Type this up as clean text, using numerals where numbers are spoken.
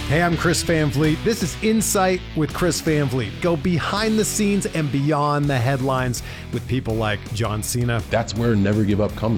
Hey, I'm Chris Van Vliet. This is Insight with Chris Van Vliet. Go behind the scenes and beyond the headlines with people like John Cena. That's where Never Give Up comes